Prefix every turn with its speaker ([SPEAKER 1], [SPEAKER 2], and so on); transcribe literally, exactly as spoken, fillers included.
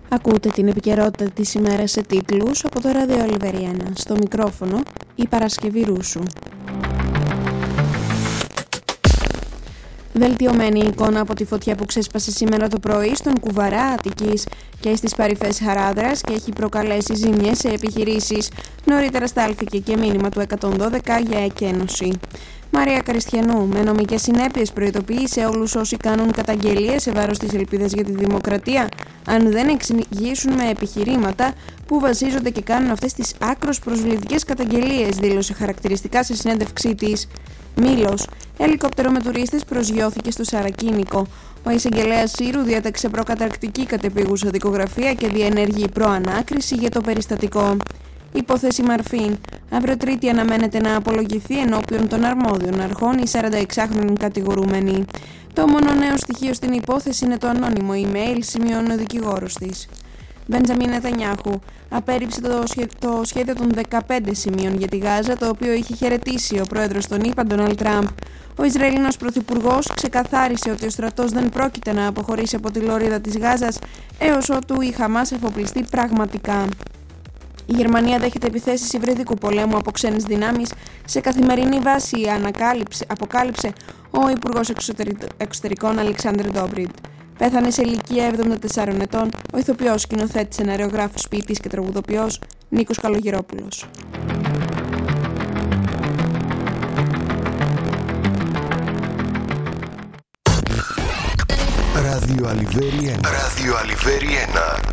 [SPEAKER 1] Ακούτε την επικαιρότητα της ημέρας σε τίτλους από το Ράδιο Αλιβεριένα. Στο μικρόφωνο η Παρασκευή Ρούσου. Βελτιωμένη εικόνα από τη φωτιά που ξέσπασε σήμερα το πρωί στον Κουβαρά Αττικής και στις παρυφές Χαράδρας και έχει προκαλέσει ζημιές σε επιχειρήσεις. Νωρίτερα στάλθηκε και μήνυμα του εκατόν δώδεκα για εκένωση. Μαρία Καριστιανού, με νομικές συνέπειες, προειδοποιεί σε όλους όσοι κάνουν καταγγελίες σε βάρος της ελπίδας για τη δημοκρατία, αν δεν εξηγήσουν με επιχειρήματα που βασίζονται και κάνουν αυτές τις άκρως προσβλητικές καταγγελίες, δήλωσε χαρακτηριστικά σε συνέντευξή της. Μήλος, ελικόπτερο με τουρίστες προσγειώθηκε στο Σαρακίνικο. Ο εισαγγελέας Σύρου διέταξε προκαταρκτική κατεπήγουσα δικογραφία και διενεργεί προανάκριση για το περιστατικό. Υπόθεση Μαρφίν. Αύριο Τρίτη αναμένεται να απολογηθεί ενώπιον των αρμόδιων αρχών η σαρανταεξάχρονη κατηγορούμενη. Το μόνο νέο στοιχείο στην υπόθεση είναι το ανώνυμο email, σημειώνει ο δικηγόρος της. Μπεντζαμίν Νετανιάχου απέρριψε το, σχέ... το σχέδιο των δεκαπέντε σημείων για τη Γάζα, το οποίο είχε χαιρετήσει ο πρόεδρος των ΗΠΑ, Ντόναλντ Τραμπ. Ο Ισραηλινός πρωθυπουργός ξεκαθάρισε ότι ο στρατός δεν πρόκειται να αποχωρήσει από τη λωρίδα της Γάζας έως ότου η Χαμάς εφοπλιστεί πραγματικά. Η Γερμανία δέχεται επιθέσεις υβριδικού πολέμου από ξένες δυνάμεις σε καθημερινή βάση, αποκάλυψε ο Υπουργός Εξωτερικών Αλεξάνδρ Ντόμπριντ. Πέθανε σε ηλικία εβδομήντα τεσσάρων ετών ο ηθοποιός, σκηνοθέτης, σεναριογράφος, ποιητής και τραγουδοποιός Νίκος Καλογερόπουλος.
[SPEAKER 2] Ράδιο Αλιβεριένα. Ράδιο Αλιβεριένα.